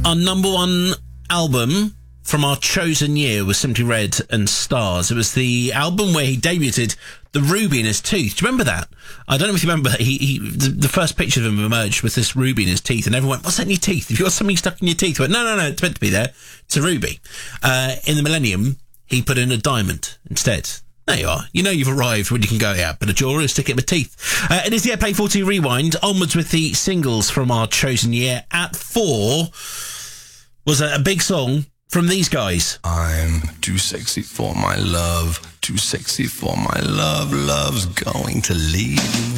Our number one album from our chosen year was Simply Red and Stars. It was the album where he debuted the ruby in his teeth. Do you remember that? I don't know if you remember. The first picture of him emerged with this ruby in his teeth, and everyone went, "What's that in your teeth? Have you got something stuck in your teeth?" I went, no, it's meant to be there. It's a ruby. In the Millennium, he put in a diamond instead. There you are. You know you've arrived when you can go, yeah, but a jaw is stick it in my teeth. It is the Airplay 40 Rewind. Onwards with the singles from our chosen year. At 4 was a big song from these guys. I'm too sexy for my love, too sexy for my love, love's going to leave.